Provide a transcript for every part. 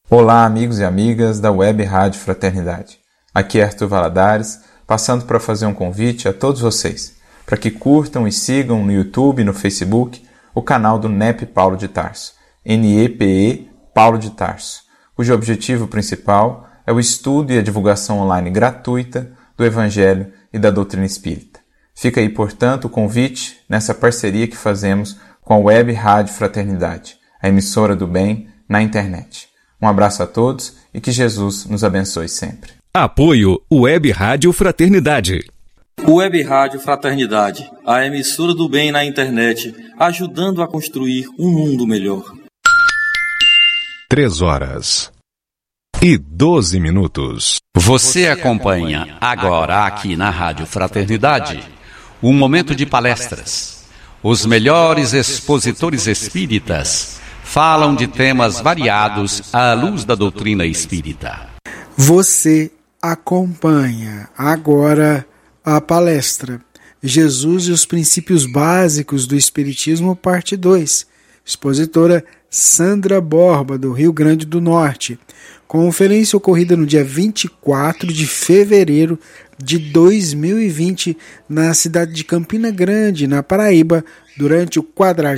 Olá, amigos e amigas da Web Rádio Fraternidade. Aqui é Arthur Valadares, passando para fazer um convite a todos vocês, para que curtam e sigam no YouTube e no Facebook o canal do NEP Paulo de Tarso, NEPE Paulo de Tarso, cujo objetivo principal é o estudo e a divulgação online gratuita do Evangelho e da doutrina espírita. Fica aí, portanto, o convite nessa parceria que fazemos com a Web Rádio Fraternidade, a emissora do bem na internet. Um abraço a todos e que Jesus nos abençoe sempre. Apoio Web Rádio Fraternidade. Web Rádio Fraternidade, a emissora do bem na internet, ajudando a construir um mundo melhor. 3h12. Você acompanha agora aqui na Rádio Fraternidade um momento de palestras. Os melhores expositores espíritas falam de temas variados à luz da doutrina espírita. Você acompanha agora a palestra Jesus e os Princípios Básicos do Espiritismo, parte 2. Expositora Sandra Borba, do Rio Grande do Norte. Conferência ocorrida no dia 24 de fevereiro de 2020, na cidade de Campina Grande, na Paraíba, durante o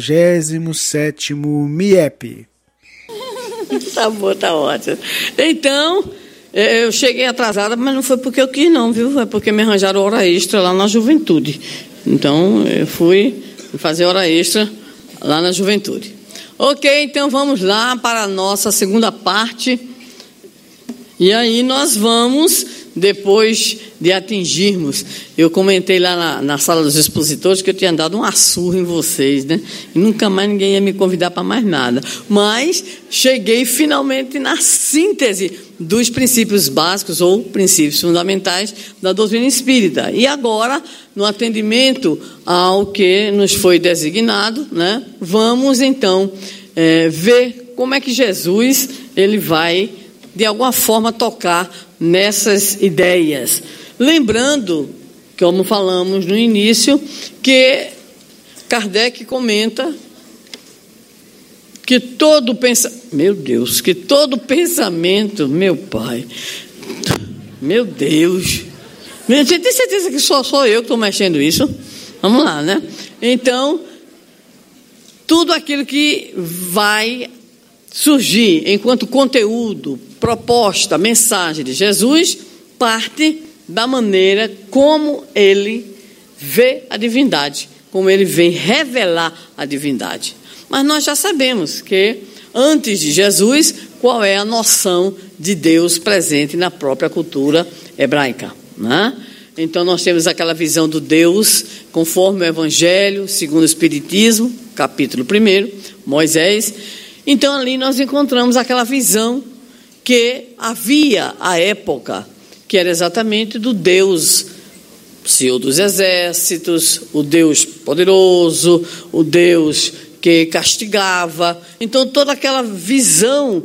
47º MIEP. Tá bom, tá ótimo. Então, eu cheguei atrasada, mas não foi porque eu quis não, viu? Foi porque me arranjaram hora extra lá na Juventude. Então, eu fui fazer hora extra lá na Juventude. Ok, então vamos lá para a nossa segunda parte. E aí nós vamos, depois de atingirmos, eu comentei lá na sala dos expositores que eu tinha dado uma surra em vocês, né? E nunca mais ninguém ia me convidar para mais nada. Mas cheguei finalmente na síntese dos princípios básicos ou princípios fundamentais da doutrina espírita. E agora, no atendimento ao que nos foi designado, né? Vamos então ver como é que Jesus ele vai de alguma forma tocar nessas ideias. Lembrando, como falamos no início, que Kardec comenta que todo pensamento, meu pai, meu Deus, você tem certeza que só sou eu que estou mexendo isso? Vamos lá, né? Então, tudo aquilo que vai surgir enquanto conteúdo, proposta, mensagem de Jesus, parte da maneira como ele vê a divindade, como ele vem revelar a divindade. Mas nós já sabemos que, antes de Jesus, qual é a noção de Deus presente na própria cultura hebraica, né? Então nós temos aquela visão do Deus conforme o Evangelho, segundo o Espiritismo, capítulo 1, Moisés. Então ali nós encontramos aquela visão que havia à época, que era exatamente do Deus Senhor dos Exércitos, o Deus poderoso, o Deus que castigava. Então toda aquela visão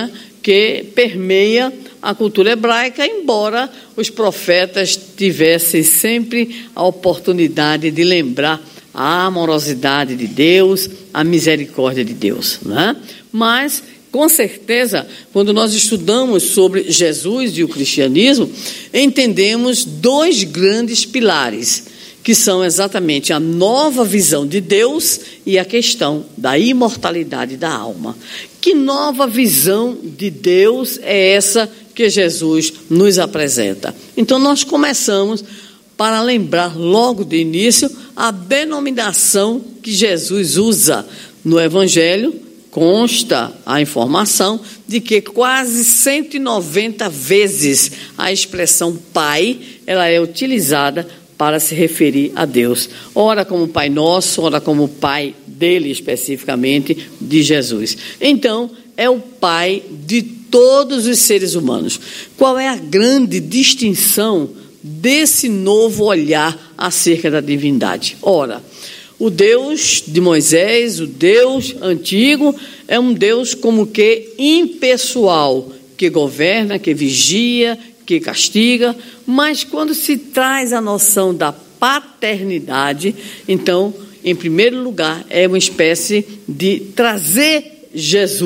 que permeia a cultura hebraica, embora os profetas tivessem sempre a oportunidade de lembrar a amorosidade de Deus, a misericórdia de Deus, né? Mas, com certeza, quando nós estudamos sobre Jesus e o cristianismo, entendemos dois grandes pilares, que são exatamente a nova visão de Deus e a questão da imortalidade da alma. Que nova visão de Deus é essa que Jesus nos apresenta? Então, nós começamos para lembrar logo de início a denominação que Jesus usa no Evangelho. Consta a informação de que quase 190 vezes a expressão Pai ela é utilizada para se referir a Deus. Ora como Pai Nosso, ora como Pai dele especificamente, de Jesus. Então, é o Pai de todos os seres humanos. Qual é a grande distinção desse novo olhar acerca da divindade? Ora, o Deus de Moisés, o Deus antigo, é um Deus como que impessoal, que governa, que vigia, que castiga, mas quando se traz a noção da paternidade, então, em primeiro lugar, é uma espécie de trazer Jesus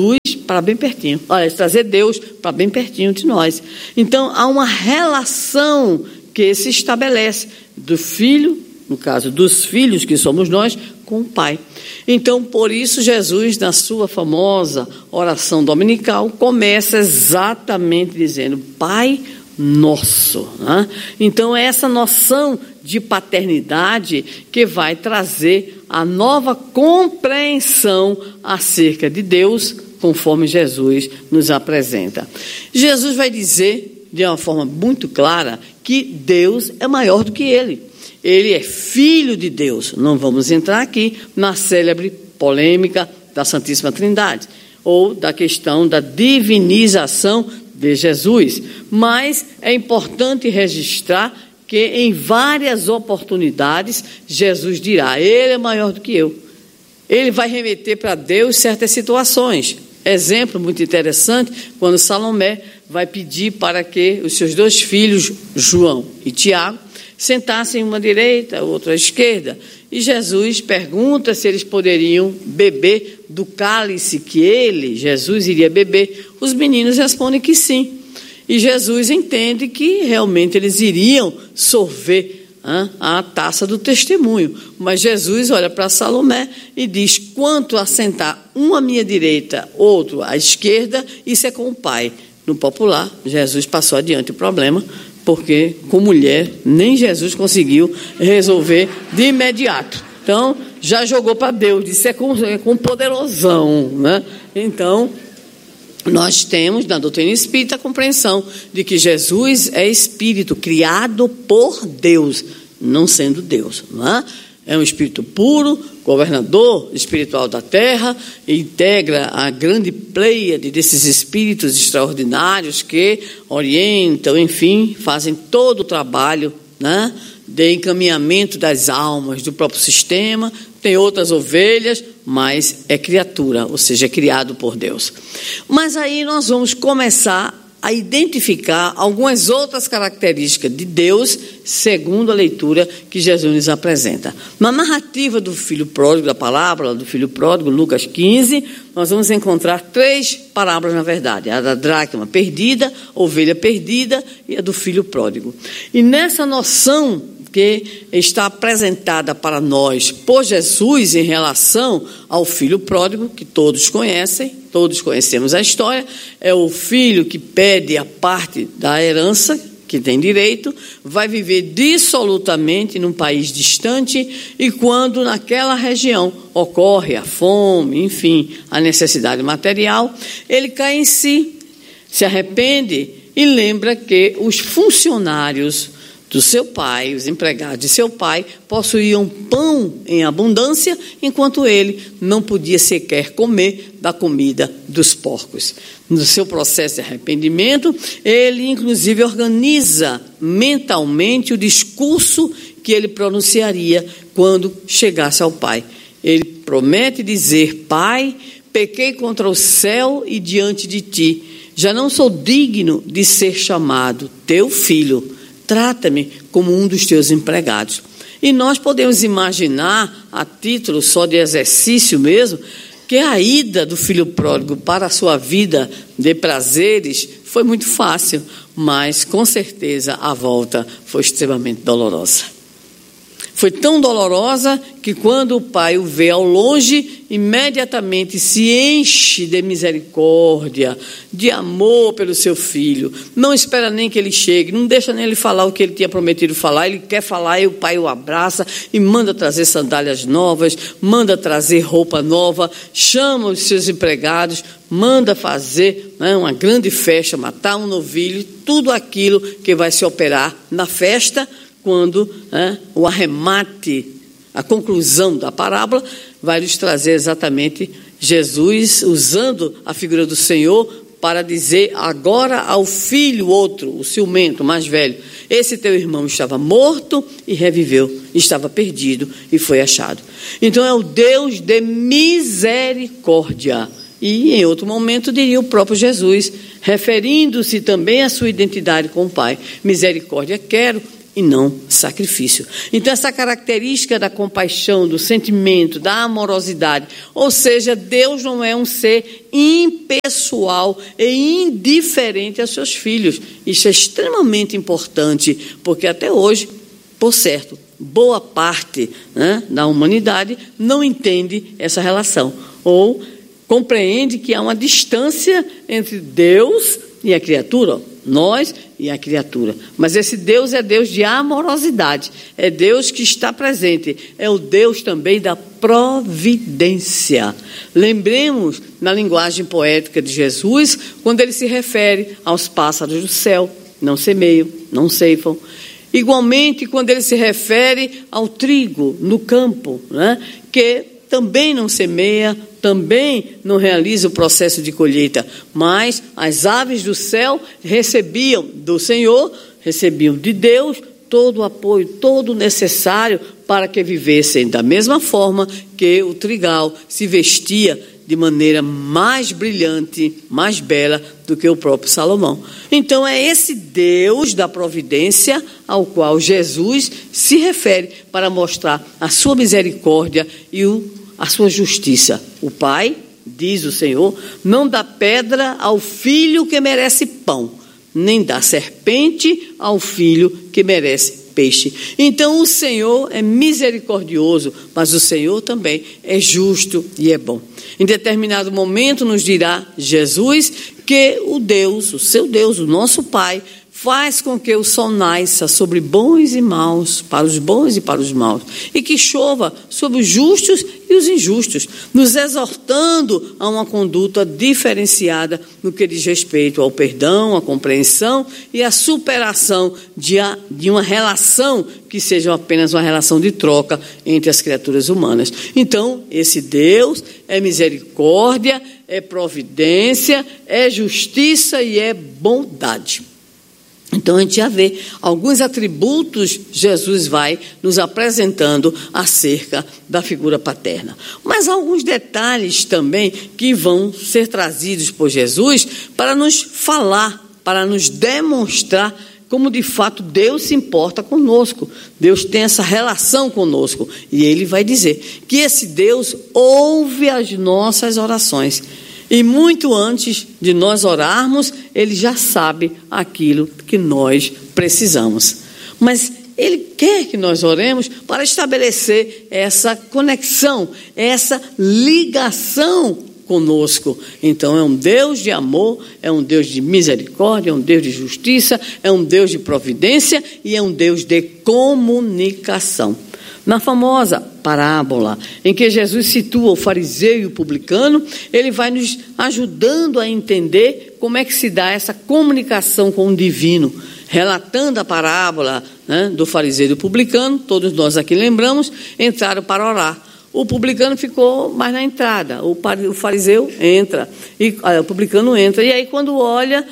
para bem pertinho. Olha, trazer Deus para bem pertinho de nós. Então, há uma relação que se estabelece do filho, no caso dos filhos que somos nós, com o Pai. Então, por isso, Jesus, na sua famosa oração dominical, começa exatamente dizendo, Pai Nosso. Né? Então, é essa noção de paternidade que vai trazer a nova compreensão acerca de Deus, conforme Jesus nos apresenta. Jesus vai dizer, de uma forma muito clara, que Deus é maior do que ele. Ele é filho de Deus. Não vamos entrar aqui na célebre polêmica da Santíssima Trindade, ou da questão da divinização de Jesus. Mas é importante registrar que em várias oportunidades Jesus dirá, ele é maior do que eu. Ele vai remeter para Deus certas situações. Exemplo muito interessante, quando Salomé vai pedir para que os seus 2 filhos, João e Tiago, sentassem uma à direita, outra à esquerda. E Jesus pergunta se eles poderiam beber do cálice que ele, Jesus, iria beber. Os meninos respondem que sim. E Jesus entende que realmente eles iriam sorver a taça do testemunho. Mas Jesus olha para Salomé e diz, quanto a sentar um à minha direita, outro à esquerda, isso é com o Pai. No popular, Jesus passou adiante o problema, porque com mulher nem Jesus conseguiu resolver de imediato. Então, já jogou para Deus, disse é com poderosão. Né? Então, nós temos na doutrina espírita a compreensão de que Jesus é espírito criado por Deus, não sendo Deus. Não é? É um espírito puro, governador espiritual da terra, e integra a grande pleiade desses espíritos extraordinários que orientam, enfim, fazem todo o trabalho, né, de encaminhamento das almas do próprio sistema. Tem outras ovelhas, mas é criatura, ou seja, é criado por Deus. Mas aí nós vamos começar a identificar algumas outras características de Deus, segundo a leitura que Jesus nos apresenta. Na narrativa do filho pródigo, da parábola do filho pródigo, Lucas 15, nós vamos encontrar 3 parábolas, na verdade. A da dracma perdida, ovelha perdida e a do filho pródigo. E nessa noção que está apresentada para nós por Jesus em relação ao filho pródigo, que todos conhecem, todos conhecemos a história, é o filho que pede a parte da herança que tem direito, vai viver dissolutamente num país distante, e quando naquela região ocorre a fome, enfim, a necessidade material, ele cai em si, se arrepende e lembra que os funcionários do seu pai, os empregados de seu pai, possuíam pão em abundância, enquanto ele não podia sequer comer da comida dos porcos. No seu processo de arrependimento, ele inclusive organiza mentalmente o discurso que ele pronunciaria quando chegasse ao pai. Ele promete dizer, Pai, pequei contra o céu e diante de ti, já não sou digno de ser chamado teu filho, trata-me como um dos teus empregados. E nós podemos imaginar, a título só de exercício mesmo, que a ida do filho pródigo para a sua vida de prazeres foi muito fácil, mas com certeza a volta foi extremamente dolorosa. Foi tão dolorosa que quando o pai o vê ao longe, imediatamente se enche de misericórdia, de amor pelo seu filho. Não espera nem que ele chegue, não deixa nem ele falar o que ele tinha prometido falar. Ele quer falar e o pai o abraça e manda trazer sandálias novas, manda trazer roupa nova, chama os seus empregados, manda fazer, né, uma grande festa, matar um novilho, tudo aquilo que vai se operar na festa, quando o arremate, a conclusão da parábola, vai nos trazer exatamente Jesus usando a figura do Senhor para dizer agora ao filho outro, o ciumento, mais velho, esse teu irmão estava morto e reviveu, estava perdido e foi achado. Então é o Deus de misericórdia. E em outro momento diria o próprio Jesus, referindo-se também à sua identidade com o Pai. Misericórdia quero e não sacrifício. Então, essa característica da compaixão, do sentimento, da amorosidade, ou seja, Deus não é um ser impessoal e indiferente aos seus filhos. Isso é extremamente importante, porque até hoje, por certo, boa parte, da humanidade não entende essa relação, ou compreende que há uma distância entre Deus e a criatura, nós e a criatura. Mas esse Deus é Deus de amorosidade, é Deus que está presente, é o Deus também da providência. Lembremos na linguagem poética de Jesus, quando ele se refere aos pássaros do céu, não semeiam, não ceifam. Igualmente, quando ele se refere ao trigo no campo, que também não semeia, também não realiza o processo de colheita, mas as aves do céu recebiam do Senhor, recebiam de Deus todo o apoio, todo o necessário para que vivessem da mesma forma que o trigal se vestia de maneira mais brilhante, mais bela do que o próprio Salomão. Então é esse Deus da providência ao qual Jesus se refere para mostrar a sua misericórdia e a sua justiça. O Pai, diz o Senhor, não dá pedra ao filho que merece pão, nem dá serpente ao filho que merece peixe. Então o Senhor é misericordioso, mas o Senhor também é justo e é bom. Em determinado momento nos dirá Jesus que o Deus, o seu Deus, o nosso Pai, faz com que o sol nasça sobre bons e maus, para os bons e para os maus, e que chova sobre os justos e os injustos, nos exortando a uma conduta diferenciada no que diz respeito ao perdão, à compreensão e à superação de uma relação que seja apenas uma relação de troca entre as criaturas humanas. Então, esse Deus é misericórdia, é providência, é justiça e é bondade. Então, a gente já vê alguns atributos Jesus vai nos apresentando acerca da figura paterna. Mas há alguns detalhes também que vão ser trazidos por Jesus para nos falar, para nos demonstrar como de fato Deus se importa conosco. Deus tem essa relação conosco. E Ele vai dizer que esse Deus ouve as nossas orações. E muito antes de nós orarmos, Ele já sabe aquilo que nós precisamos. Mas Ele quer que nós oremos para estabelecer essa conexão, essa ligação conosco. Então é um Deus de amor, é um Deus de misericórdia, é um Deus de justiça, é um Deus de providência e é um Deus de comunicação. Na famosa parábola em que Jesus situa o fariseu e o publicano, ele vai nos ajudando a entender como é que se dá essa comunicação com o divino. Relatando a parábola do fariseu e do publicano, todos nós aqui lembramos, entraram para orar. O publicano ficou mais na entrada, o fariseu entra, o publicano entra. E aí, quando olha,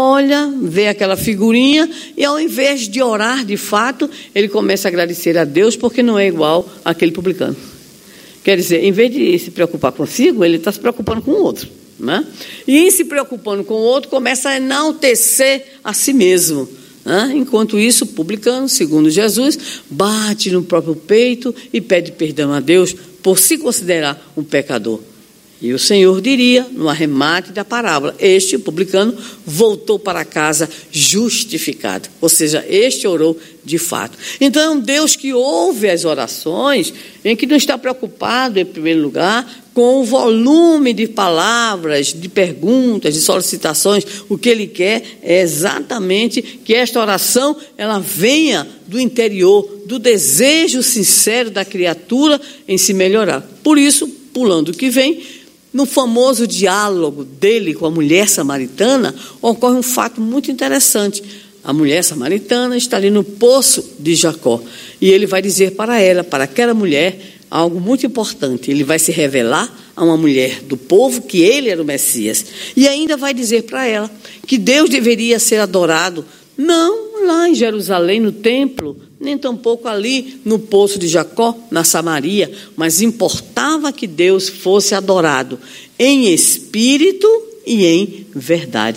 vê aquela figurinha, e ao invés de orar de fato, ele começa a agradecer a Deus, porque não é igual àquele publicano. Quer dizer, em vez de se preocupar consigo, ele está se preocupando com o outro. Né? E em se preocupando com o outro, começa a enaltecer a si mesmo. Enquanto isso, o publicano, segundo Jesus, bate no próprio peito e pede perdão a Deus por se considerar um pecador. E o Senhor diria, no arremate da parábola, este, o publicano, voltou para casa justificado. Ou seja, este orou de fato. Então é um Deus que ouve as orações, em que não está preocupado, em primeiro lugar, com o volume de palavras, de perguntas, de solicitações. O que Ele quer é exatamente que esta oração ela venha do interior, do desejo sincero da criatura em se melhorar. Por isso, pulando o que vem, no famoso diálogo dele com a mulher samaritana, ocorre um fato muito interessante. A mulher samaritana está ali no poço de Jacó. E ele vai dizer para ela, para aquela mulher, algo muito importante. Ele vai se revelar a uma mulher do povo que ele era o Messias. E ainda vai dizer para ela que Deus deveria ser adorado, não lá em Jerusalém, no templo, nem tampouco ali no poço de Jacó, na Samaria, mas importava que Deus fosse adorado em espírito e em verdade.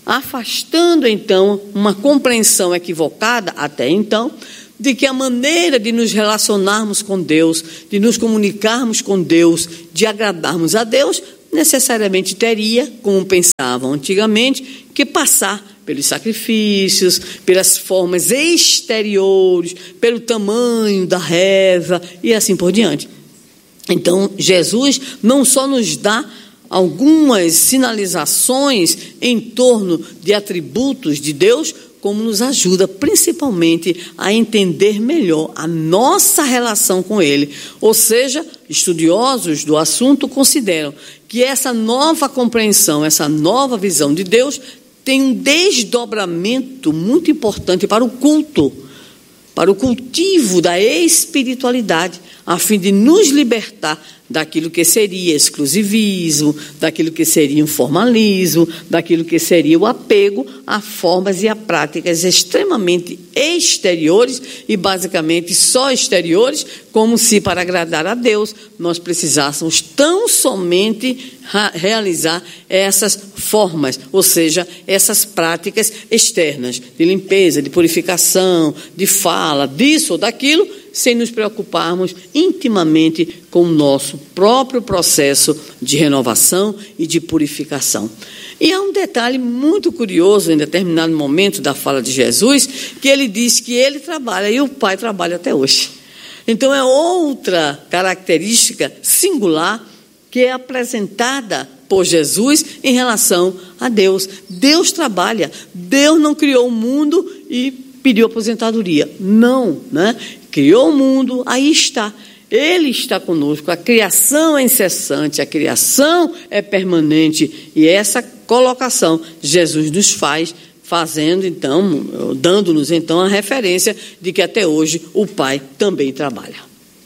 afastando então uma compreensão equivocada até então, de que a maneira de nos relacionarmos com Deus, de nos comunicarmos com Deus, de agradarmos a Deus, necessariamente teria, como pensavam antigamente, que passar pelos sacrifícios, pelas formas exteriores, pelo tamanho da reza e assim por diante. Então, Jesus não só nos dá algumas sinalizações em torno de atributos de Deus, como nos ajuda principalmente a entender melhor a nossa relação com Ele. Ou seja, estudiosos do assunto consideram que essa nova compreensão, essa nova visão de Deus tem um desdobramento muito importante para o culto, para o cultivo da espiritualidade, a fim de nos libertar daquilo que seria exclusivismo, daquilo que seria um formalismo, daquilo que seria o apego a formas e a práticas extremamente exteriores e basicamente só exteriores, como se para agradar a Deus nós precisássemos tão somente realizar essas formas, ou seja, essas práticas externas de limpeza, de purificação, de fala, disso ou daquilo, sem nos preocuparmos intimamente com o nosso próprio processo de renovação e de purificação. E há um detalhe muito curioso em determinado momento da fala de Jesus, que ele diz que ele trabalha e o Pai trabalha até hoje. Então é outra característica singular que é apresentada por Jesus em relação a Deus. Deus trabalha, Deus não criou o mundo e pediu aposentadoria. Não, né? Criou o mundo, aí está. Ele está conosco, a criação é incessante, a criação é permanente. E essa colocação Jesus nos faz, fazendo então, dando-nos então a referência de que até hoje o Pai também trabalha.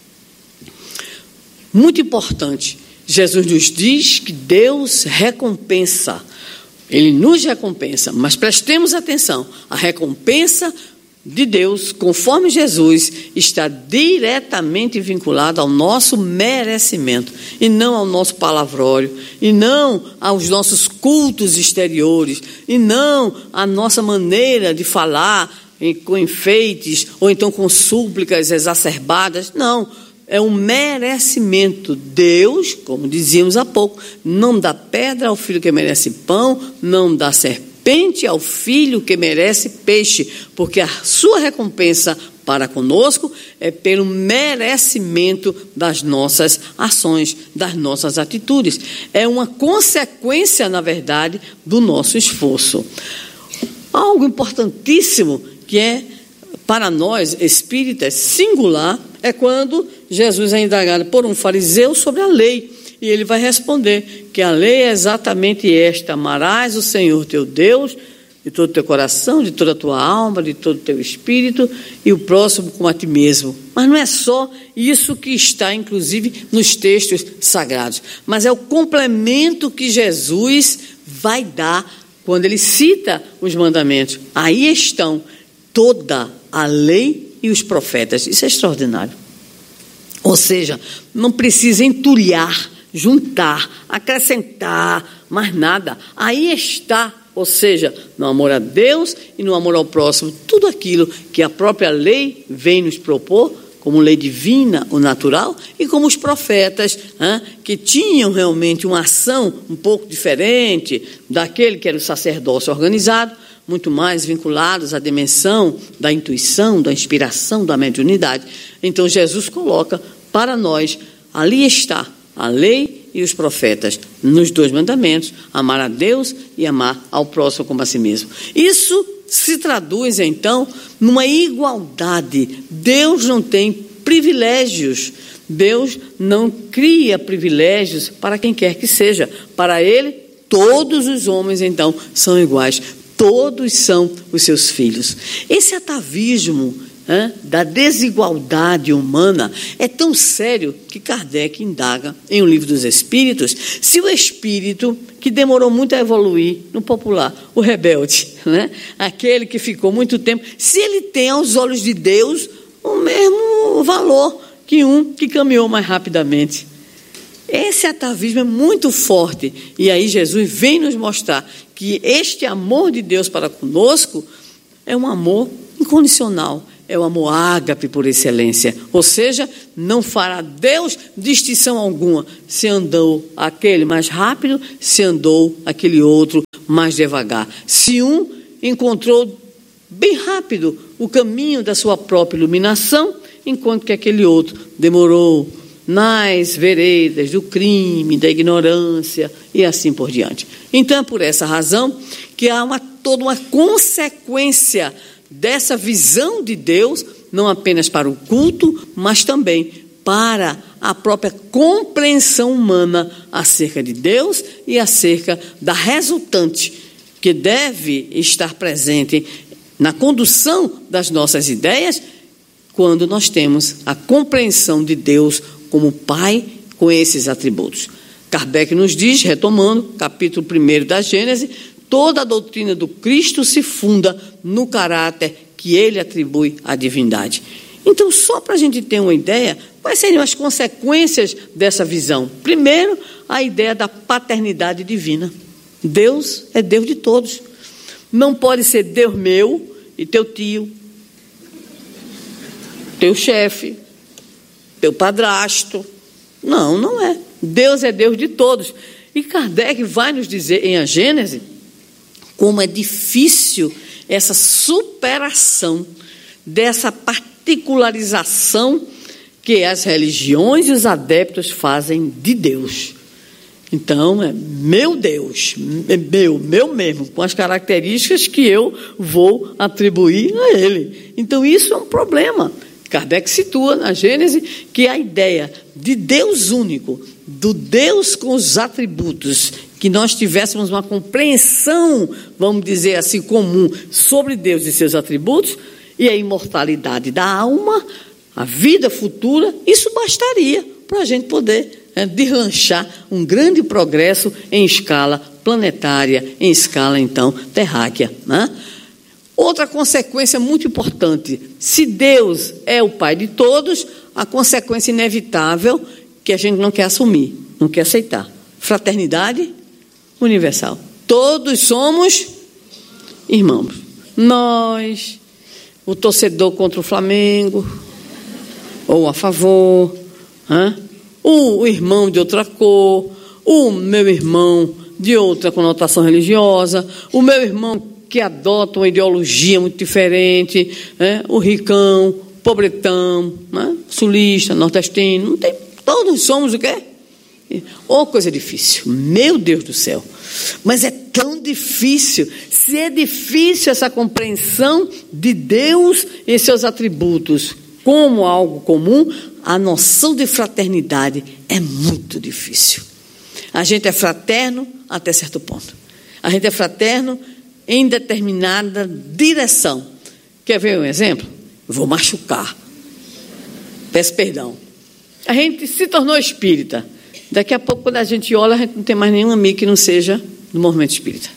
Muito importante, Jesus nos diz que Deus recompensa. Ele nos recompensa, mas prestemos atenção, a recompensa de Deus, conforme Jesus, está diretamente vinculado ao nosso merecimento, e não ao nosso palavrório, e não aos nossos cultos exteriores, e não à nossa maneira de falar com enfeites, ou então com súplicas exacerbadas. Não, é um merecimento. Deus, como dizíamos há pouco, não dá pedra ao filho que merece pão, não dá serpente ao filho que merece peixe, porque a sua recompensa para conosco é pelo merecimento das nossas ações, das nossas atitudes. É uma consequência, na verdade, do nosso esforço. Algo importantíssimo que é, para nós espíritas, singular, é quando Jesus é indagado por um fariseu sobre a lei. E ele vai responder que a lei é exatamente esta: amarás o Senhor teu Deus de todo o teu coração, de toda a tua alma, de todo o teu espírito, e o próximo como a ti mesmo. Mas não é só isso que está, inclusive, nos textos sagrados, mas é o complemento que Jesus vai dar quando ele cita os mandamentos. Aí estão toda a lei e os profetas. Isso é extraordinário. Ou seja, não precisa entulhar, juntar, acrescentar, mais nada. Aí está, ou seja, no amor a Deus e no amor ao próximo, tudo aquilo que a própria lei vem nos propor, como lei divina ou natural, e como os profetas, que tinham realmente uma ação um pouco diferente daquele que era o sacerdócio organizado, muito mais vinculados à dimensão da intuição, da inspiração, da mediunidade. Então Jesus coloca para nós, ali está a lei e os profetas, nos 2 mandamentos, amar a Deus e amar ao próximo como a si mesmo. Isso se traduz, então, numa igualdade. Deus não tem privilégios. Deus não cria privilégios para quem quer que seja. Para Ele, todos os homens, então, são iguais. Todos são os seus filhos. Esse atavismo da desigualdade humana é tão sério que Kardec indaga em O Livro dos Espíritos se o espírito que demorou muito a evoluir, no popular, o rebelde, aquele que ficou muito tempo, se ele tem aos olhos de Deus o mesmo valor que um que caminhou mais rapidamente. Esse atavismo é muito forte, e aí Jesus vem nos mostrar que este amor de Deus para conosco é um amor incondicional, é o amor ágape por excelência, ou seja, não fará Deus distinção alguma, se andou aquele mais rápido, se andou aquele outro mais devagar, se um encontrou bem rápido o caminho da sua própria iluminação, enquanto que aquele outro demorou nas veredas do crime, da ignorância e assim por diante. Então, é por essa razão que há toda uma consequência dessa visão de Deus, não apenas para o culto, mas também para a própria compreensão humana acerca de Deus e acerca da resultante que deve estar presente na condução das nossas ideias quando nós temos a compreensão de Deus como Pai com esses atributos. Kardec nos diz, retomando, capítulo 1 da Gênesis, toda a doutrina do Cristo se funda no caráter que ele atribui à divindade. Então, só para a gente ter uma ideia, quais seriam as consequências dessa visão? Primeiro, a ideia da paternidade divina. Deus é Deus de todos. Não pode ser Deus meu e teu tio, teu chefe, teu padrasto. Não, não é. Deus é Deus de todos. E Kardec vai nos dizer em A Gênese como é difícil essa superação dessa particularização que as religiões e os adeptos fazem de Deus. Então, é meu Deus, meu mesmo, com as características que eu vou atribuir a ele. Então, isso é um problema. Kardec situa na Gênese que a ideia de Deus único, do Deus com os atributos, que nós tivéssemos uma compreensão, vamos dizer assim, comum sobre Deus e seus atributos, e a imortalidade da alma, a vida futura, isso bastaria para a gente poder deslanchar um grande progresso em escala planetária, em escala, então, terráquea, né? Outra consequência muito importante, se Deus é o Pai de todos, a consequência inevitável que a gente não quer assumir, não quer aceitar. Fraternidade universal. Todos somos irmãos. Nós, o torcedor contra o Flamengo, ou a favor, o irmão de outra cor, o meu irmão de outra conotação religiosa, o meu irmão que adota uma ideologia muito diferente, o ricão, pobretão, sulista, nordestino, não tem, todos somos o quê? Coisa difícil, meu Deus do céu, mas é tão difícil. Se é difícil essa compreensão de Deus e seus atributos como algo comum, a noção de fraternidade é muito difícil. A gente é fraterno até certo ponto, a gente é fraterno em determinada direção. Quer ver um exemplo? Vou machucar, peço perdão. A gente se tornou espírita. Daqui a pouco, quando a gente olha, a gente não tem mais nenhum amigo que não seja do movimento espírita.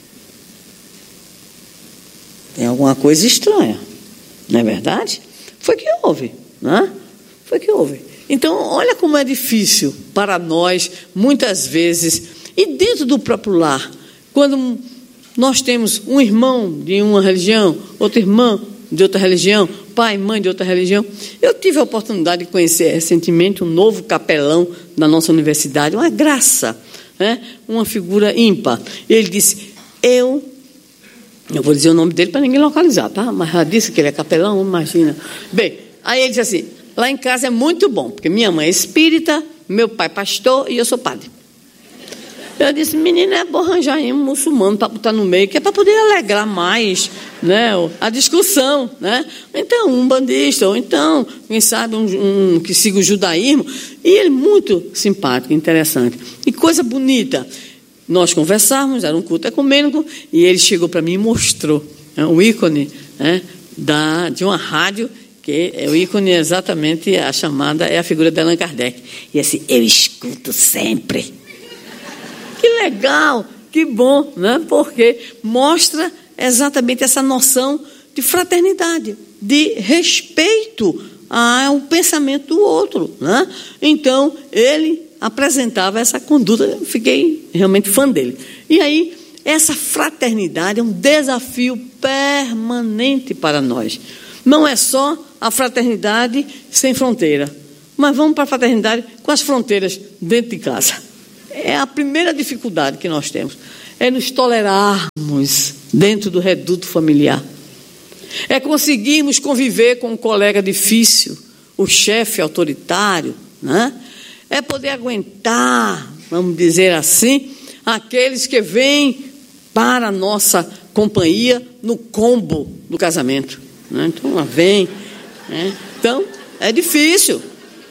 Tem alguma coisa estranha, não é verdade? Foi que houve, né? Foi que houve. Então, olha como é difícil para nós, muitas vezes, e dentro do próprio lar, quando nós temos um irmão de uma religião, outro irmão de outra religião, pai e mãe de outra religião. Eu tive a oportunidade de conhecer recentemente um novo capelão da nossa universidade, uma graça, uma figura ímpar. Ele disse, eu vou dizer o nome dele para ninguém localizar, tá? Mas já disse que ele é capelão, imagina. Bem, aí ele disse assim, lá em casa é muito bom, porque minha mãe é espírita, meu pai é pastor e eu sou padre. Eu disse, menina, é bom arranjar um muçulmano para botar no meio, que é para poder alegrar mais, né, a discussão, né? Então, um bandista, ou então, quem sabe, um que siga o judaísmo. E ele muito simpático, interessante. E coisa bonita. Nós conversávamos, era um culto ecumênico, e ele chegou para mim e mostrou um ícone de uma rádio, que o ícone exatamente, a chamada é a figura de Allan Kardec. E assim, eu escuto sempre. Que legal, que bom, né? Porque mostra exatamente essa noção de fraternidade, de respeito ao pensamento do outro, né? Então, ele apresentava essa conduta, eu fiquei realmente fã dele. E aí, essa fraternidade é um desafio permanente para nós. Não é só a fraternidade sem fronteira, mas vamos para a fraternidade com as fronteiras dentro de casa. É a primeira dificuldade que nós temos, é nos tolerarmos dentro do reduto familiar. É conseguirmos conviver com um colega difícil, o chefe autoritário, né? É poder aguentar, vamos dizer assim, aqueles que vêm para a nossa companhia no combo do casamento, né? Então, ela vem, né? Então, é difícil.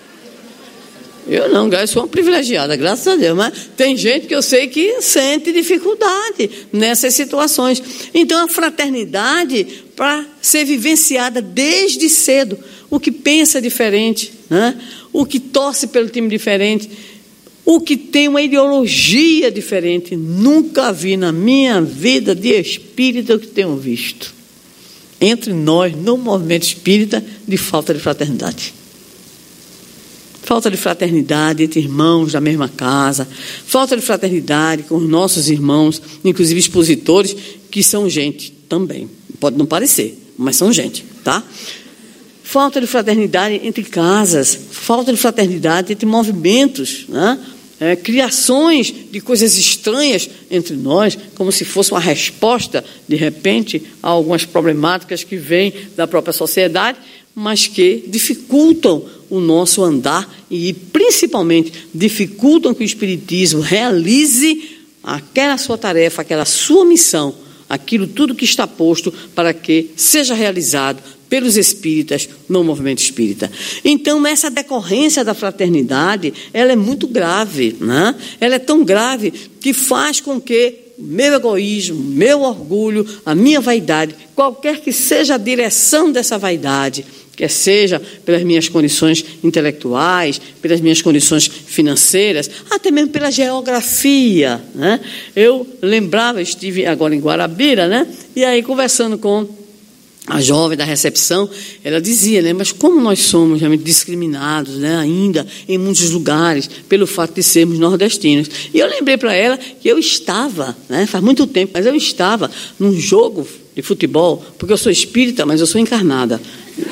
Eu não, eu sou uma privilegiada, graças a Deus, mas tem gente que eu sei que sente dificuldade nessas situações. Então, a fraternidade, para ser vivenciada desde cedo, o que pensa diferente, né? O que torce pelo time diferente, o que tem uma ideologia diferente, nunca vi na minha vida de espírita o que tenho visto entre nós, no movimento espírita, de falta de fraternidade. Falta de fraternidade entre irmãos da mesma casa, falta de fraternidade com os nossos irmãos, inclusive expositores, que são gente também. Pode não parecer, mas são gente, tá? Falta de fraternidade entre casas, falta de fraternidade entre movimentos, né? Criações de coisas estranhas entre nós, como se fosse uma resposta, de repente, a algumas problemáticas que vêm da própria sociedade, mas que dificultam o nosso andar e, principalmente, dificultam que o Espiritismo realize aquela sua tarefa, aquela sua missão, aquilo tudo que está posto para que seja realizado pelos espíritas no movimento espírita. Então, essa decorrência da fraternidade, ela é muito grave, né? Ela é tão grave que faz com que meu egoísmo, meu orgulho, a minha vaidade, qualquer que seja a direção dessa vaidade, quer seja pelas minhas condições intelectuais, pelas minhas condições financeiras, até mesmo pela geografia, né? Eu lembrava, estive agora em Guarabira, né? E aí conversando com a jovem da recepção, ela dizia, né, mas como nós somos realmente discriminados, né, ainda em muitos lugares, pelo fato de sermos nordestinos. E eu lembrei para ela que eu estava, né, faz muito tempo, mas eu estava num jogo de futebol, porque eu sou espírita, mas eu sou encarnada.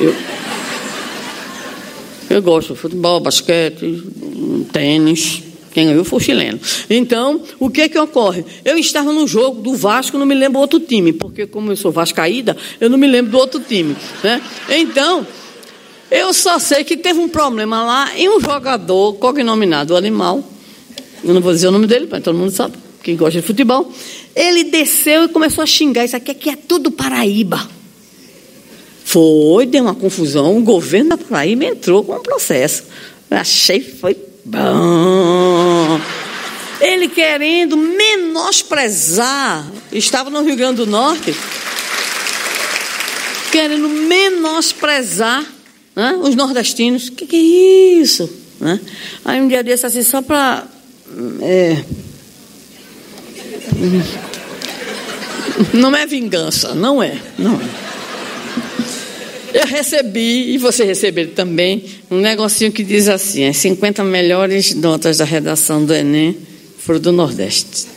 Eu gosto de futebol, basquete, tênis. Quem ganhou foi o chileno. Então, o que ocorre? Eu estava no jogo do Vasco, não me lembro outro time, porque como eu sou vascaída, eu não me lembro do outro time, né? Então, eu só sei que teve um problema lá e um jogador cognominado Animal, eu não vou dizer o nome dele, mas todo mundo sabe, quem gosta de futebol, ele desceu e começou a xingar, isso aqui é tudo Paraíba. Deu uma confusão, o governo da Paraíba entrou com um processo. Eu achei que foi bom. Ele querendo menosprezar, estava no Rio Grande do Norte, querendo menosprezar, né, os nordestinos. Que é isso? Né? Aí um dia desse, assim, só para... Não é vingança, não é. Eu recebi, e você recebeu também, um negocinho que diz assim, as 50 melhores notas da redação do Enem foram do Nordeste.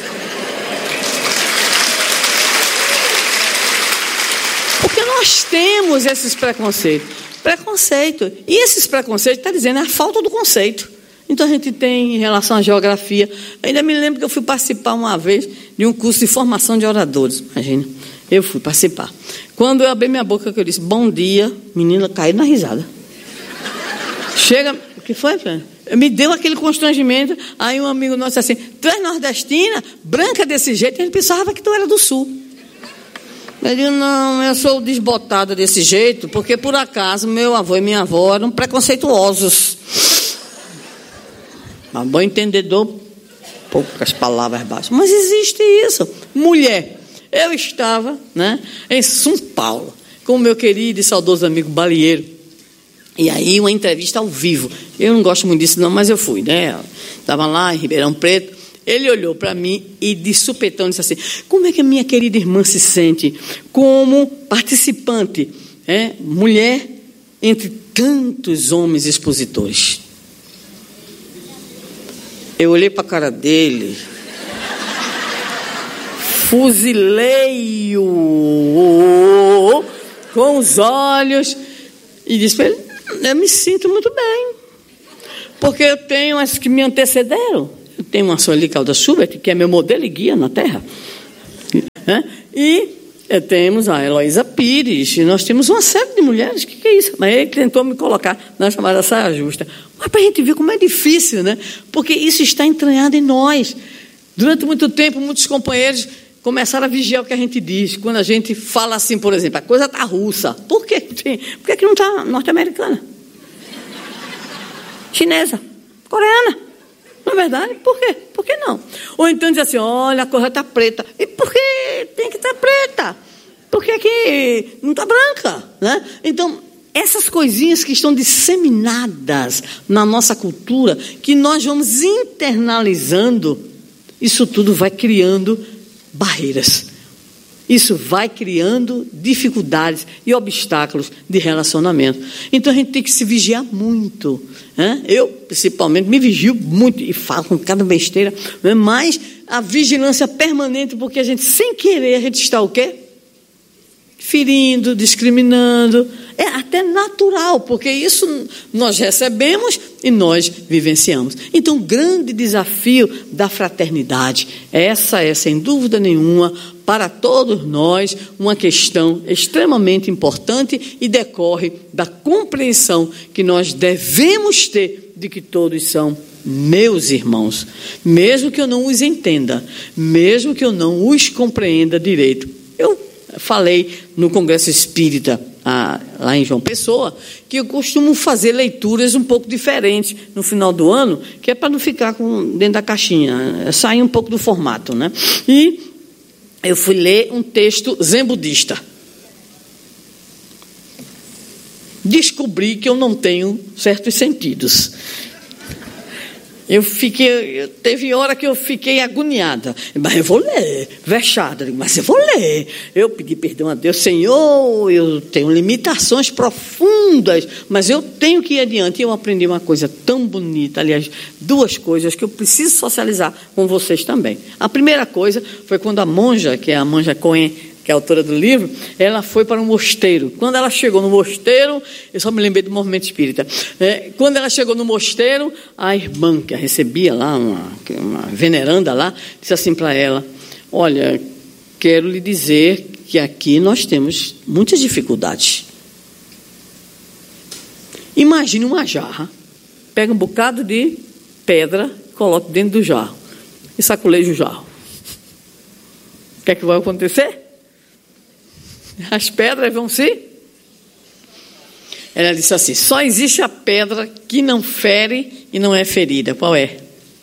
Porque nós temos esses preconceitos. E esses preconceitos, está dizendo, é a falta do conceito. Então, a gente tem, em relação à geografia, ainda me lembro que eu fui participar uma vez de um curso de formação de oradores, imagina. Eu fui participar. Quando eu abri minha boca, que eu disse, bom dia, menina caiu na risada. Chega, o que foi, filho? Me deu aquele constrangimento. Aí um amigo nosso disse assim, tu és nordestina, branca desse jeito, ele pensava que tu era do sul. Eu digo, não, eu sou desbotada desse jeito, porque por acaso meu avô e minha avó eram preconceituosos. Mas bom entendedor, poucas palavras baixas. Mas existe isso. Mulher. Eu estava, né, em São Paulo, com o meu querido e saudoso amigo Balieiro. E aí, uma entrevista ao vivo. Eu não gosto muito disso, não, mas eu fui, né? Estava lá em Ribeirão Preto. Ele olhou para mim e, de supetão, disse assim, como é que a minha querida irmã se sente como participante, mulher, entre tantos homens expositores? Eu olhei para a cara dele... fuzilei-o com os olhos e disse para ele: eu me sinto muito bem, porque eu tenho as que me antecederam. Eu tenho uma Sueli Caldas Schubert, que é meu modelo e guia na Terra, e temos a Heloísa Pires, e nós temos uma série de mulheres. Que é isso? Mas ele tentou me colocar na chamada saia justa. Mas para a gente ver como é difícil, né? Porque isso está entranhado em nós. Durante muito tempo, muitos companheiros começaram a vigiar o que a gente diz. Quando a gente fala assim, por exemplo, a coisa está russa. Por quê? Por que não está norte-americana? Chinesa? Coreana? Não é verdade? Por quê? Por que não? Ou então diz assim: olha, a coisa está preta. E por que tem que estar preta? Por que não está branca? Né? Então, essas coisinhas que estão disseminadas na nossa cultura, que nós vamos internalizando, isso tudo vai criando barreiras. Isso vai criando dificuldades e obstáculos de relacionamento. Então a gente tem que se vigiar muito. Né? Eu, principalmente, me vigio muito e falo com cada besteira, né? Mas a vigilância permanente, porque a gente, sem querer, a gente está o quê? Ferindo, discriminando. É até natural, porque isso nós recebemos e nós vivenciamos. Então, o grande desafio da fraternidade, essa é, sem dúvida nenhuma, para todos nós, uma questão extremamente importante e decorre da compreensão que nós devemos ter de que todos são meus irmãos, mesmo que eu não os entenda, mesmo que eu não os compreenda direito. Eu falei no Congresso Espírita, lá em João Pessoa, que eu costumo fazer leituras um pouco diferentes no final do ano, que é para não ficar dentro da caixinha, sair um pouco do formato, né? E eu fui ler um texto zen budista. Descobri que eu não tenho certos sentidos. Teve hora que eu fiquei agoniada. Mas eu vou ler, vexada. Mas eu vou ler. Eu pedi perdão a Deus. Senhor, eu tenho limitações profundas, mas eu tenho que ir adiante. E eu aprendi uma coisa tão bonita, aliás, duas coisas que eu preciso socializar com vocês também. A primeira coisa foi quando a monja, que é a Monja Cohen, que é a autora do livro, ela foi para um mosteiro. Quando ela chegou no mosteiro, eu só me lembrei do movimento espírita, quando ela chegou no mosteiro, a irmã que a recebia lá, uma veneranda lá, disse assim para ela: olha, quero lhe dizer que aqui nós temos muitas dificuldades. Imagine uma jarra, pega um bocado de pedra, coloca dentro do jarro e saculeja o jarro. O que é que vai acontecer? As pedras vão se... Ela disse assim: só existe a pedra que não fere e não é ferida. Qual é?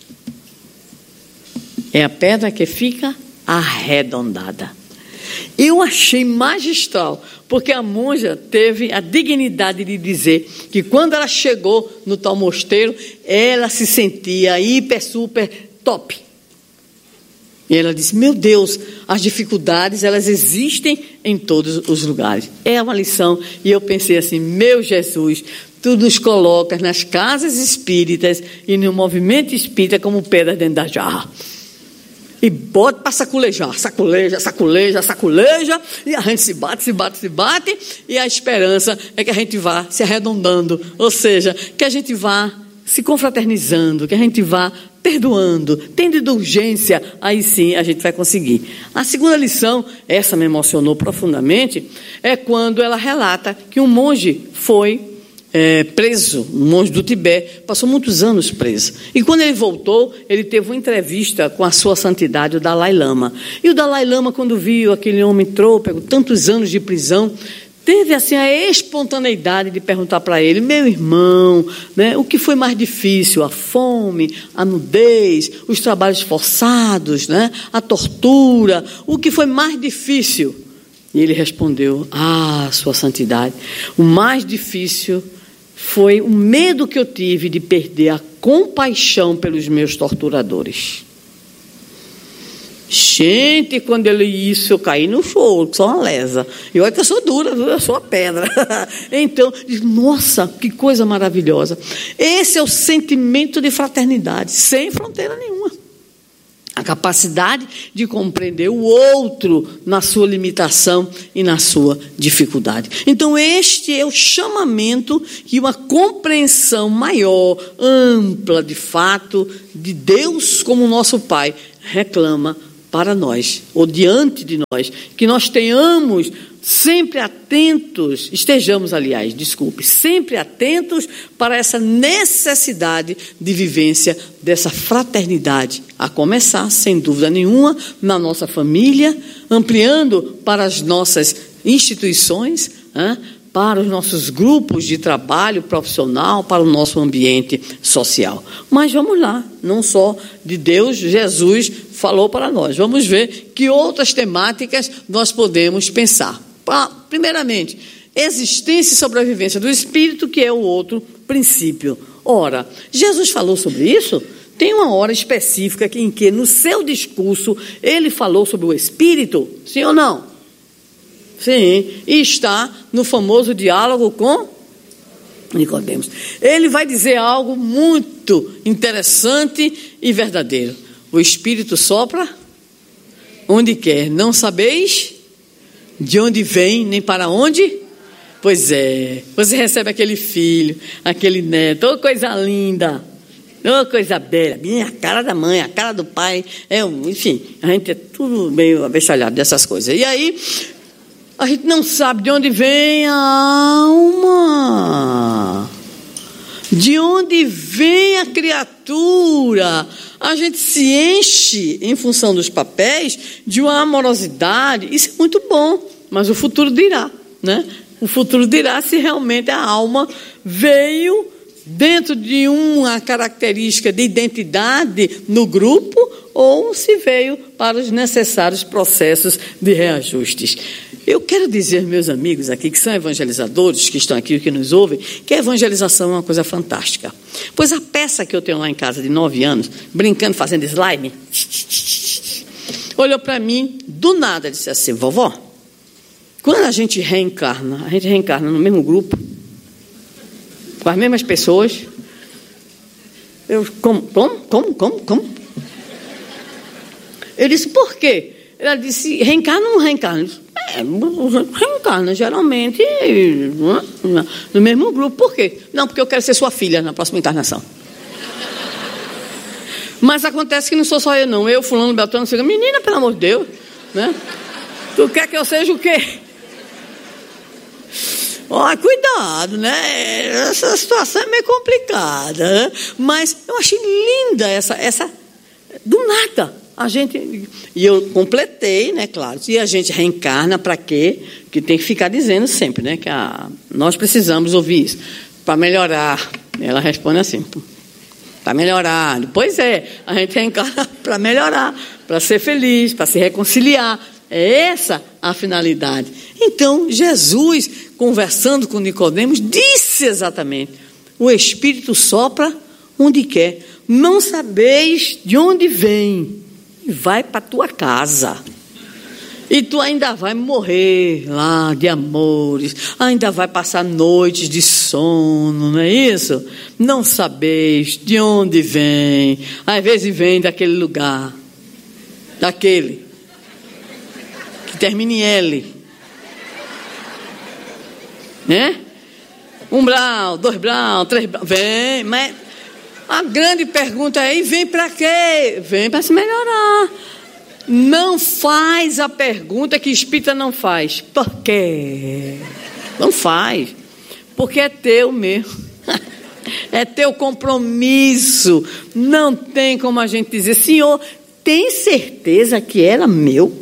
É a pedra que fica arredondada. Eu achei magistral, porque a monja teve a dignidade de dizer que quando ela chegou no tal mosteiro, ela se sentia hiper, super top. E ela disse: meu Deus, as dificuldades, elas existem em todos os lugares. É uma lição. E eu pensei assim: meu Jesus, tu nos colocas nas casas espíritas e no movimento espírita como pedra dentro da jarra. E bota para saculejar, saculeja, e a gente se bate, e a esperança é que a gente vá se arredondando, ou seja, que a gente vá se confraternizando, que a gente vá perdoando, tendo indulgência, aí sim a gente vai conseguir. A segunda lição, essa me emocionou profundamente, é quando ela relata que um monge foi preso, um monge do Tibete, passou muitos anos preso. E quando ele voltou, ele teve uma entrevista com a sua santidade, o Dalai Lama. E o Dalai Lama, quando viu aquele homem trôpego, tantos anos de prisão, teve assim a espontaneidade de perguntar para ele: meu irmão, né, o que foi mais difícil? A fome, a nudez, os trabalhos forçados, né, a tortura, o que foi mais difícil? E ele respondeu: sua santidade, o mais difícil foi o medo que eu tive de perder a compaixão pelos meus torturadores. Gente, quando eu li isso, eu caí no choro, sou uma lesa. E olha que eu sou dura, eu sou uma pedra. Então, nossa, que coisa maravilhosa. Esse é o sentimento de fraternidade, sem fronteira nenhuma. A capacidade de compreender o outro na sua limitação e na sua dificuldade. Então, este é o chamamento e uma compreensão maior, ampla, de fato, de Deus como nosso Pai reclama para nós, ou diante de nós, que nós tenhamos sempre atentos, sempre atentos para essa necessidade de vivência dessa fraternidade, a começar, sem dúvida nenhuma, na nossa família, ampliando para as nossas instituições, para os nossos grupos de trabalho profissional, para o nosso ambiente social. Mas vamos lá, não só de Deus, Jesus falou para nós. Vamos ver que outras temáticas nós podemos pensar. Primeiramente, existência e sobrevivência do Espírito, que é o outro princípio. Ora, Jesus falou sobre isso? Tem uma hora específica em que, no seu discurso, ele falou sobre o Espírito? Sim ou não? Sim. E está no famoso diálogo com Nicodemos. Ele vai dizer algo muito interessante e verdadeiro. O Espírito sopra onde quer. Não sabeis de onde vem, nem para onde? Pois é, você recebe aquele filho, aquele neto, oh, coisa linda, oh, coisa bela, bem a cara da mãe, a cara do pai, enfim, a gente é tudo meio abestalhado dessas coisas. E aí, a gente não sabe de onde vem a alma, de onde vem a criatura. A gente se enche, em função dos papéis, de uma amorosidade. Isso é muito bom, mas o futuro dirá, né? O futuro dirá se realmente a alma veio dentro de uma característica de identidade no grupo ou se veio para os necessários processos de reajustes. Eu quero dizer, meus amigos aqui, que são evangelizadores, que estão aqui, que nos ouvem, que a evangelização é uma coisa fantástica. Pois a peça que eu tenho lá em casa de 9 anos, brincando, fazendo slime, olhou para mim, do nada, disse assim: vovó, quando a gente reencarna no mesmo grupo, com as mesmas pessoas. Eu, como? Eu disse, por quê? Ela disse, reencarna ou não reencarna? Eu disse, reencarna geralmente no mesmo grupo. Por quê? Não, porque eu quero ser sua filha na próxima encarnação. Mas acontece que não sou só eu, não. Eu, fulano, Beltrano, fica, menina, pelo amor de Deus, né? Tu quer que eu seja o quê? Olha, cuidado, né? Essa situação é meio complicada, né? Mas eu achei linda essa do nada. A gente, e eu completei, né, claro, e a gente reencarna para quê? Que tem que ficar dizendo sempre, né, que nós precisamos ouvir isso, para melhorar. Ela responde assim, para melhorar. Pois é, a gente reencarna para melhorar, para ser feliz, para se reconciliar. É essa a finalidade. Então, Jesus, conversando com Nicodemos, disse exatamente, o Espírito sopra onde quer. Não sabeis de onde vem. Vai para a tua casa. E tu ainda vai morrer lá de amores, ainda vai passar noites de sono, não é isso? Não sabeis de onde vem. Às vezes vem daquele lugar, daquele que termina em L, né? 1 brau, 2 brau, 3 brau, vem, mas a grande pergunta é, e vem para quê? Vem para se melhorar. Não faz a pergunta que espírita não faz. Por quê? Não faz. Porque é teu mesmo. É teu compromisso. Não tem como a gente dizer, senhor, tem certeza que era meu?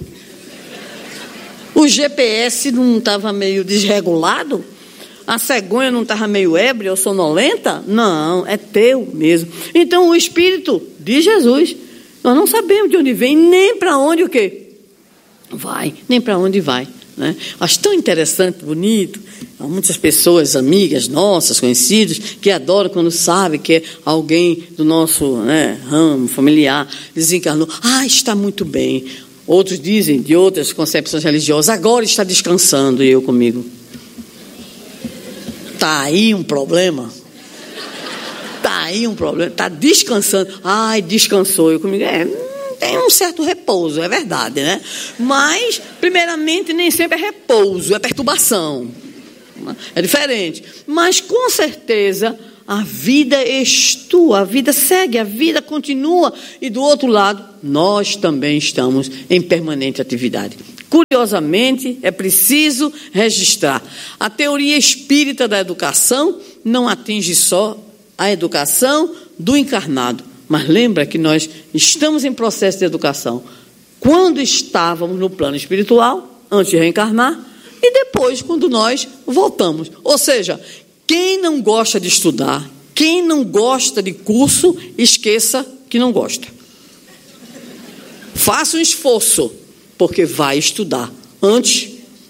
O GPS não estava meio desregulado? A cegonha não estava meio ébria ou sonolenta? Não, é teu mesmo. Então, o Espírito de Jesus, nós não sabemos de onde vem, nem para onde o quê? Vai, nem para onde vai. Né? Acho tão interessante, bonito. Há muitas pessoas, amigas nossas, conhecidos, que adoram quando sabem que alguém do nosso ramo familiar desencarnou. Está muito bem. Outros dizem, de outras concepções religiosas, agora está descansando, e eu comigo. Está aí um problema. Está aí um problema. Está descansando. Descansou. Eu comigo, tem um certo repouso, é verdade, né? Mas, primeiramente, nem sempre é repouso, é perturbação. É diferente. Mas, com certeza, a vida estua, a vida segue, a vida continua. E, do outro lado, nós também estamos em permanente atividade. Curiosamente, é preciso registrar. A teoria espírita da educação não atinge só a educação do encarnado, mas lembra que nós estamos em processo de educação quando estávamos no plano espiritual, antes de reencarnar, e depois quando nós voltamos. Ou seja, quem não gosta de estudar, quem não gosta de curso, esqueça que não gosta. Faça um esforço, porque vai estudar antes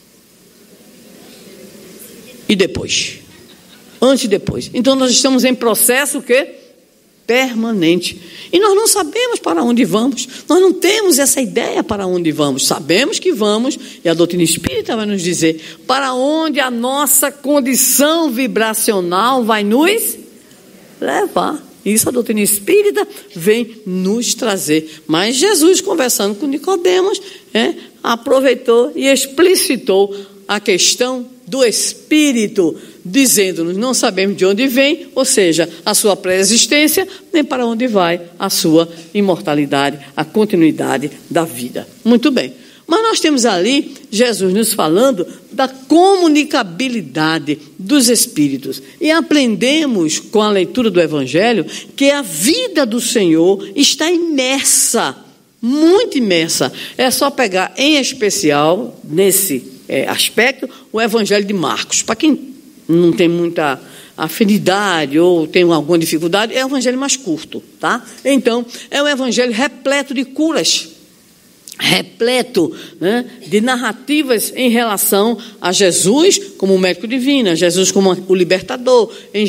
e depois. Antes e depois. Então, nós estamos em processo permanente. E nós não sabemos para onde vamos. Nós não temos essa ideia para onde vamos. Sabemos que vamos, e a doutrina espírita vai nos dizer para onde a nossa condição vibracional vai nos levar. Isso a doutrina espírita vem nos trazer. Mas Jesus, conversando com Nicodemos, aproveitou e explicitou a questão do Espírito, dizendo-nos, não sabemos de onde vem, ou seja, a sua pré-existência, nem para onde vai a sua imortalidade, a continuidade da vida. Muito bem. Mas nós temos ali Jesus nos falando da comunicabilidade dos Espíritos. E aprendemos com a leitura do Evangelho que a vida do Senhor está imersa, muito imersa. É só pegar, em especial, nesse aspecto, o Evangelho de Marcos. Para quem não tem muita afinidade ou tem alguma dificuldade, é o Evangelho mais curto, tá? Então, é um Evangelho repleto de curas, repleto, né, de narrativas em relação a Jesus como o médico divino, a Jesus como o libertador,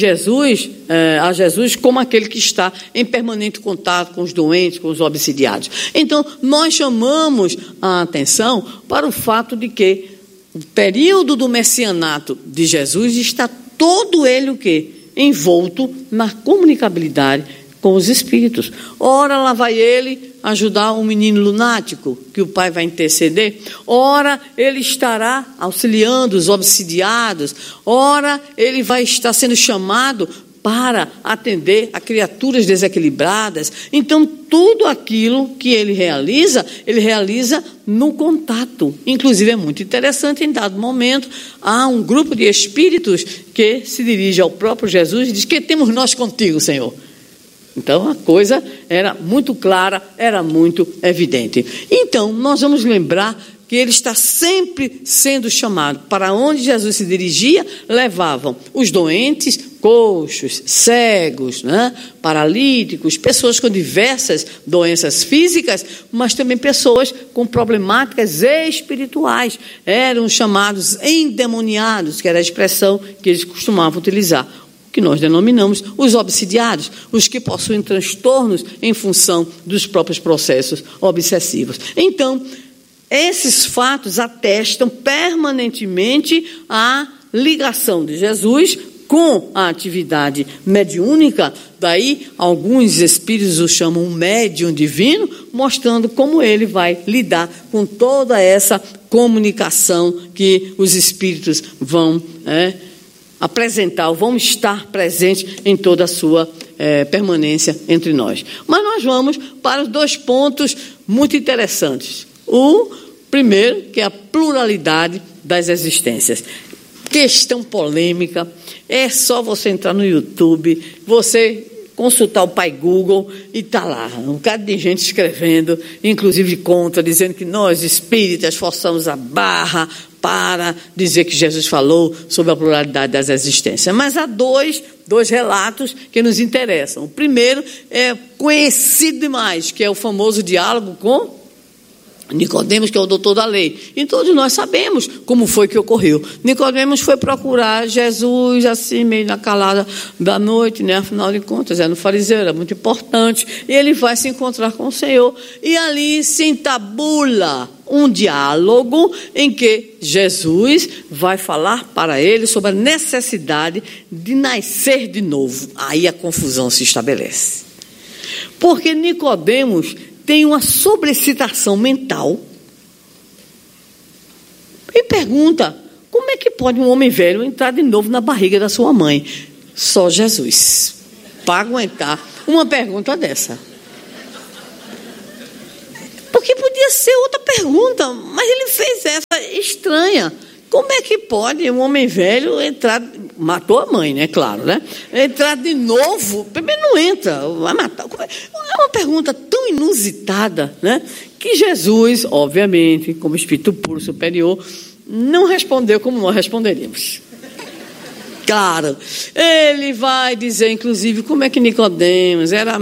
a Jesus como aquele que está em permanente contato com os doentes, com os obsidiados. Então, nós chamamos a atenção para o fato de que o período do messianato de Jesus está todo ele o quê? Envolto na comunicabilidade com os espíritos. Ora, lá vai ele ajudar um menino lunático, que o pai vai interceder. Ora, ele estará auxiliando os obsidiados. Ora, ele vai estar sendo chamado para atender a criaturas desequilibradas. Então, tudo aquilo que ele realiza no contato. Inclusive, é muito interessante, em dado momento, há um grupo de espíritos que se dirige ao próprio Jesus e diz: que temos nós contigo, Senhor? Então, a coisa era muito clara, era muito evidente. Então, nós vamos lembrar que ele está sempre sendo chamado. Para onde Jesus se dirigia, levavam os doentes, coxos, cegos, né, paralíticos, pessoas com diversas doenças físicas, mas também pessoas com problemáticas espirituais. Eram chamados endemoniados, que era a expressão que eles costumavam utilizar, que nós denominamos os obsidiados, os que possuem transtornos em função dos próprios processos obsessivos. Então, esses fatos atestam permanentemente a ligação de Jesus com a atividade mediúnica. Daí, alguns espíritos o chamam um médium divino, mostrando como ele vai lidar com toda essa comunicação que os espíritos vão apresentar, vão estar presentes em toda a sua permanência entre nós. Mas nós vamos para os 2 pontos muito interessantes. O primeiro, que é a pluralidade das existências. Questão polêmica, é só você entrar no YouTube, você consultar o pai Google e está lá, um bocado de gente escrevendo, inclusive contra, dizendo que nós espíritas forçamos a barra para dizer que Jesus falou sobre a pluralidade das existências. Mas há dois relatos que nos interessam. O primeiro é conhecido demais, que é o famoso diálogo com Nicodemos, que é o doutor da lei. E todos nós sabemos como foi que ocorreu. Nicodemos foi procurar Jesus, assim, meio na calada da noite, né? Afinal de contas, era no fariseu, era muito importante. E ele vai se encontrar com o Senhor. E ali se entabula um diálogo em que Jesus vai falar para ele sobre a necessidade de nascer de novo. Aí a confusão se estabelece. Porque Nicodemos tem uma sobrecitação mental e pergunta: como é que pode um homem velho entrar de novo na barriga da sua mãe? Só Jesus para aguentar uma pergunta dessa. Porque podia ser outra pergunta, mas ele fez essa estranha. Como é que pode um homem velho entrar... Matou a mãe, né? Claro, né? Entrar de novo... Primeiro não entra, vai matar. É uma pergunta tão inusitada, né? Que Jesus, obviamente, como Espírito puro superior, não respondeu como nós responderíamos. Claro, ele vai dizer, inclusive, como é que Nicodemos era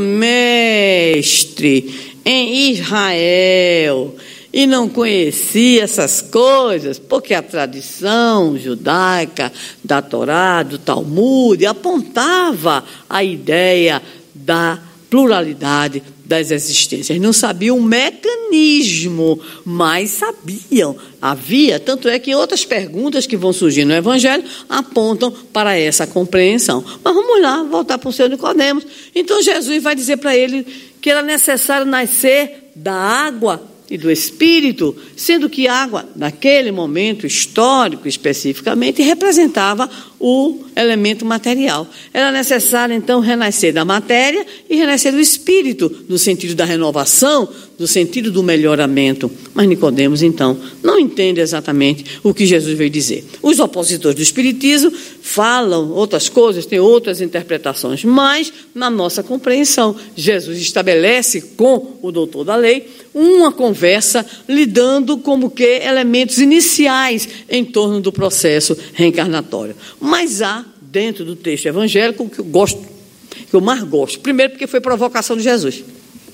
mestre em Israel e não conhecia essas coisas, porque a tradição judaica da Torá, do Talmud, apontava a ideia da pluralidade das existências. Não sabiam o mecanismo, mas sabiam. Havia, tanto é que outras perguntas que vão surgir no Evangelho apontam para essa compreensão. Mas vamos lá, voltar para o seu Nicodemos. Então Jesus vai dizer para ele que era necessário nascer da água e do Espírito, sendo que a água, naquele momento histórico especificamente, representava o elemento material. Era necessário, então, renascer da matéria e renascer do Espírito, no sentido da renovação, no sentido do melhoramento. Mas Nicodemos, então, não entende exatamente o que Jesus veio dizer. Os opositores do Espiritismo falam outras coisas, têm outras interpretações, mas, na nossa compreensão, Jesus estabelece com o doutor da lei uma conversa lidando como que elementos iniciais em torno do processo reencarnatório. Mas há, dentro do texto evangélico, que eu mais gosto. Primeiro, porque foi provocação de Jesus.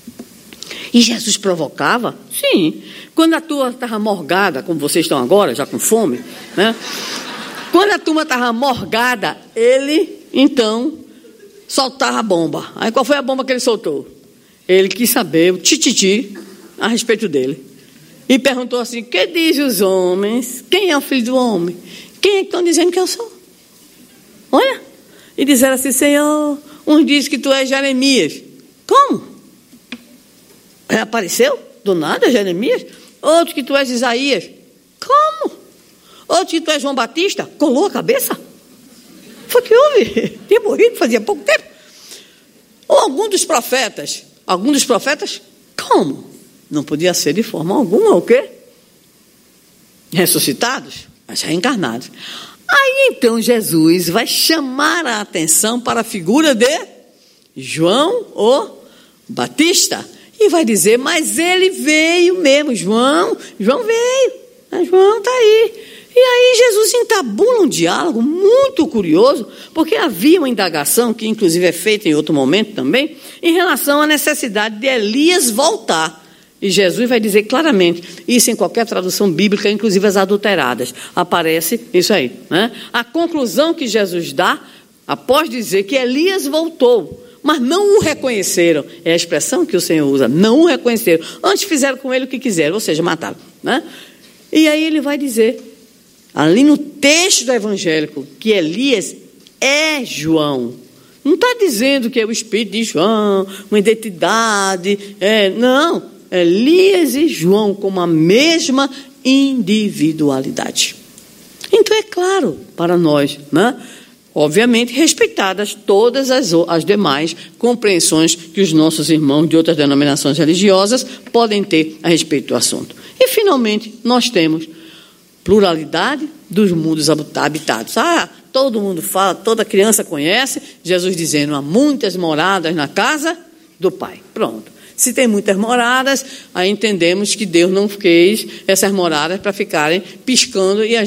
E Jesus provocava? Sim. Quando a turma estava morgada, como vocês estão agora, já com fome, né? Quando a turma estava morgada, ele, então, soltava a bomba. Aí qual foi a bomba que ele soltou? Ele quis saber o tititi a respeito dele. E perguntou assim: que dizem os homens? Quem é o filho do homem? Quem é que estão dizendo que eu sou? Olha. E disseram assim: Senhor, uns dizem que tu és Jeremias. Como? Apareceu do nada Jeremias? Outros que tu és Isaías. Como? Outros que tu és João Batista. Colou a cabeça? Foi que houve. Tinha morrido fazia pouco tempo. Ou algum dos profetas. Algum dos profetas? Como? Não podia ser de forma alguma o quê? Ressuscitados, mas reencarnados. Aí então Jesus vai chamar a atenção para a figura de João o Batista. E vai dizer: mas ele veio mesmo, João veio, João está aí. E aí Jesus entabula um diálogo muito curioso, porque havia uma indagação, que inclusive é feita em outro momento também, em relação à necessidade de Elias voltar. E Jesus vai dizer claramente, isso em qualquer tradução bíblica, inclusive as adulteradas, aparece isso aí, né? A conclusão que Jesus dá, após dizer que Elias voltou, mas não o reconheceram, é a expressão que o Senhor usa, não o reconheceram, antes fizeram com ele o que quiseram, ou seja, mataram, né? E aí ele vai dizer, ali no texto do evangélico, que Elias é João. Não está dizendo que é o espírito de João, uma identidade, não. Elias e João com a mesma individualidade. Então é claro para nós, né? Obviamente respeitadas todas as demais compreensões que os nossos irmãos de outras denominações religiosas podem ter a respeito do assunto. E finalmente nós temos pluralidade dos mundos habitados. Todo mundo fala, toda criança conhece, Jesus dizendo: há muitas moradas na casa do Pai. Pronto. Se tem muitas moradas, aí entendemos que Deus não fez essas moradas para ficarem piscando e a